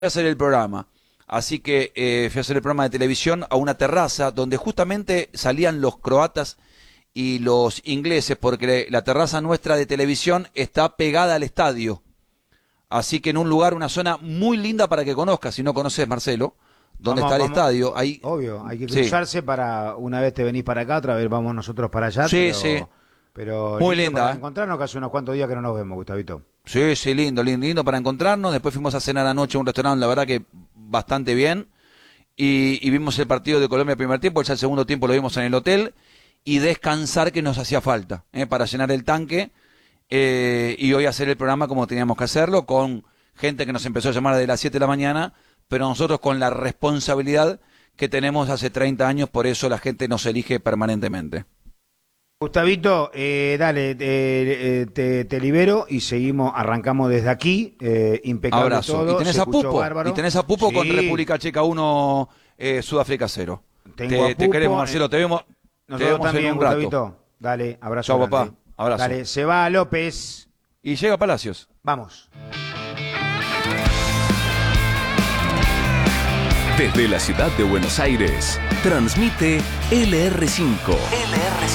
a hacer el programa. Así que fui a hacer el programa de televisión a una terraza donde justamente salían los croatas y los ingleses, porque la terraza nuestra de televisión está pegada al estadio. Así que en un lugar, una zona muy linda para que conozcas, si no conoces, Marcelo, donde está el estadio. Ahí, obvio, hay que cruzarse para, una vez te venís para acá, otra vez vamos nosotros para allá. Sí, pero, sí. pero Muy lindo linda. para encontrarnos, que hace unos cuantos días que no nos vemos, Gustavito. Sí, sí, lindo, lindo, lindo para encontrarnos. Después fuimos a cenar anoche a un restaurante, la verdad que bastante bien. Y vimos el partido de Colombia el primer tiempo, ya el segundo tiempo lo vimos en el hotel. Y descansar, que nos hacía falta, para llenar el tanque. Y hoy hacer el programa como teníamos que hacerlo, con gente que nos empezó a llamar desde las 7 de la mañana, pero nosotros con la responsabilidad que tenemos hace 30 años, por eso la gente nos elige permanentemente. Gustavito, dale, te libero y seguimos, arrancamos desde aquí, impecable Abrazo. todo. Y tenés se a escuchó Pupo, bárbaro. y tenés a Pupo Sí, con República Checa 1, Sudáfrica 0. tengo a Te Pupo, queremos, Marcelo, te vemos nosotros en también, un rato. Gustavito. Dale, abrazo. Chao, grande. papá. Abrazo. Dale, se va López. Y llega Palacios. Vamos. Desde la ciudad de Buenos Aires, transmite LR5.